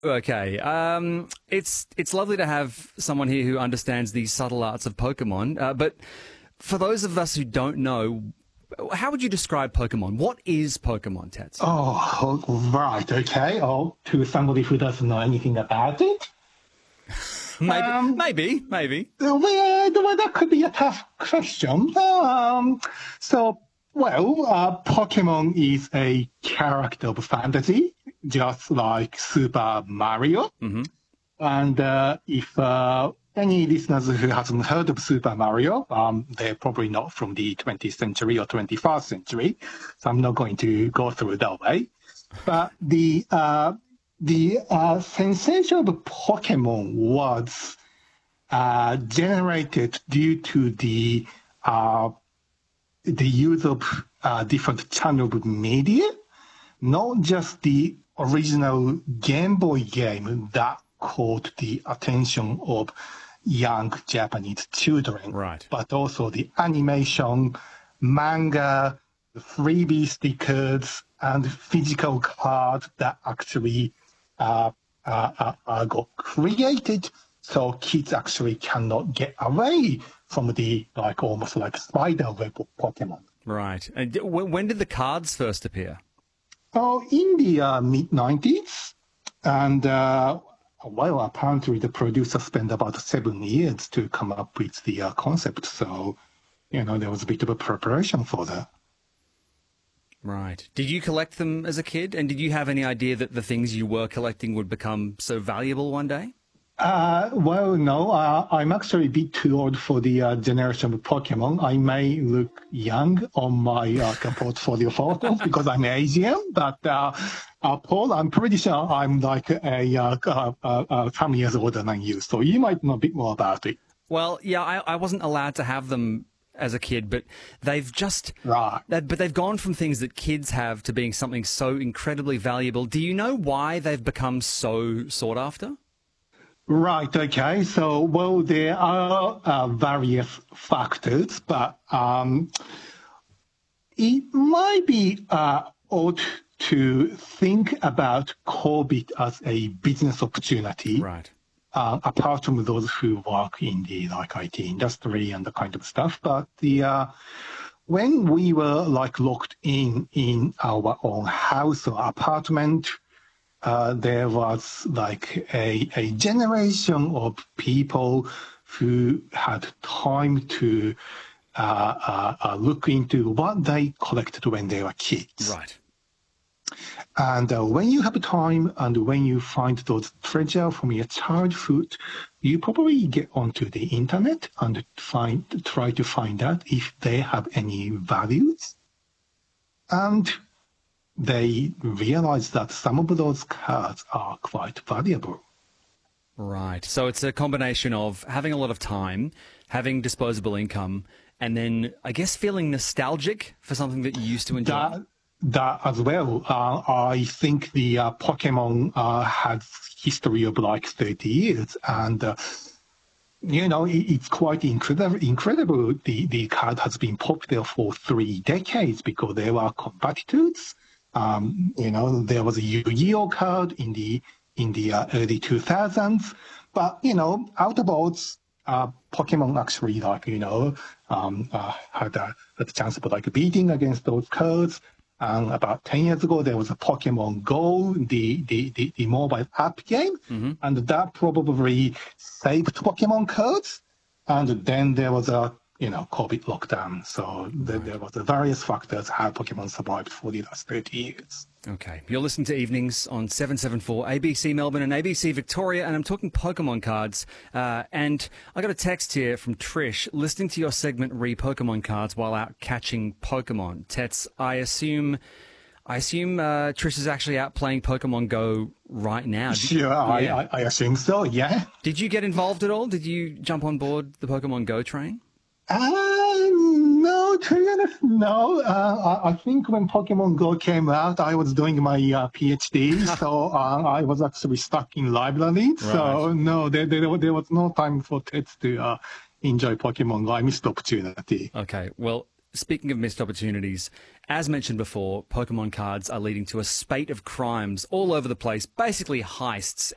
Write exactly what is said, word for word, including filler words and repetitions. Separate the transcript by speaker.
Speaker 1: Okay. Um, it's it's lovely to have someone here who understands the subtle arts of Pokemon. Uh, but for those of us who don't know, how would you describe Pokemon? What is Pokemon, Tets?
Speaker 2: Oh, right, okay. Oh, to somebody who doesn't know anything about it.
Speaker 1: Maybe,
Speaker 2: Um,
Speaker 1: maybe, maybe.
Speaker 2: Well, well, that could be a tough question. Um, so, well, uh, Pokemon is a character of fantasy, just like Super Mario.
Speaker 1: Mm-hmm.
Speaker 2: And uh, if uh, any listeners who hasn't heard of Super Mario, um, they're probably not from the twentieth century or twenty-first century, so I'm not going to go through that way. But the uh, the uh, sensation of Pokemon was uh, generated due to the uh, the use of uh, different channels of media, not just the original Game Boy game that caught the attention of young Japanese children,
Speaker 1: Right.
Speaker 2: but also the animation, manga, the freebie stickers, and physical cards that actually uh, uh, uh, uh, got created, so kids actually cannot get away from the like almost like spider web of Pokemon.
Speaker 1: Right. And when did the cards first appear?
Speaker 2: Oh, in the uh, mid nineties, and uh, well, apparently the producer spent about seven years to come up with the uh, concept. So, you know, there was a bit of a preparation for that.
Speaker 1: Right. Did you collect them as a kid? And did you have any idea that the things you were collecting would become so valuable one day?
Speaker 2: Uh, well, no, uh, I'm actually a bit too old for the uh, generation of Pokemon. I may look young on my uh, portfolio photos because I'm Asian, but uh, uh, Paul, I'm pretty sure I'm like a uh, uh, uh, uh, some years older than you, so you might know a bit more about it.
Speaker 1: Well, yeah, I, I wasn't allowed to have them as a kid, but they've just
Speaker 2: Right.
Speaker 1: But they've gone from things that kids have to being something so incredibly valuable. Do you know why they've become so sought after?
Speaker 2: Right, okay. So, well, there are uh, various factors, but um, it might be uh, odd to think about COVID as a business opportunity,
Speaker 1: Right.
Speaker 2: uh, apart from those who work in the like I T industry and the kind of stuff. But the uh, when we were like locked in in our own house or apartment, Uh, there was like a, a generation of people who had time to uh, uh, uh, look into what they collected when they were kids.
Speaker 1: Right.
Speaker 2: And uh, when you have time and when you find those treasure from your childhood, you probably get onto the internet and find try to find out if they have any values. And they realize that some of those cards are quite valuable.
Speaker 1: Right. So it's a combination of having a lot of time, having disposable income, and then I guess feeling nostalgic for something that you used to enjoy.
Speaker 2: That, that as well. Uh, I think the uh, Pokemon uh, has history of like thirty years, and uh, you know it, it's quite incredible. Incredible. The the card has been popular for three decades because there were competitors. Um, you know, there was a Yu-Gi-Oh card in the in the uh, early two thousands, but you know, Autobots, uh, Pokemon actually like you know um, uh, had a had a chance of like beating against those cards. And about ten years ago, there was a Pokemon Go, the the the, the mobile app game,
Speaker 1: Mm-hmm.
Speaker 2: and that probably saved Pokemon cards. And then there was a you know, COVID lockdown. So there, there was the various factors how Pokemon survived for the last thirty years.
Speaker 1: Okay. You're listening to Evenings on seven seven four A B C Melbourne and A B C Victoria, and I'm talking Pokemon cards. Uh, and I got a text here from Trish, listening to your segment re Pokemon cards while out catching Pokemon. Tets, I assume... I assume uh, Trish is actually out playing Pokemon Go right now. Did,
Speaker 2: Sure,
Speaker 1: yeah.
Speaker 2: I, I, I assume so, yeah.
Speaker 1: Did you get involved at all? Did you jump on board the Pokemon Go train?
Speaker 2: Uh, no, to be honest, no. Uh, I, I think when Pokemon Go came out, I was doing my uh, PhD, so uh, I was actually stuck in library. Right. So no, there, there, there was no time for Tets to uh, enjoy Pokemon Go. I missed the opportunity.
Speaker 1: Okay, well, speaking of missed opportunities, as mentioned before, Pokemon cards are leading to a spate of crimes all over the place, basically heists.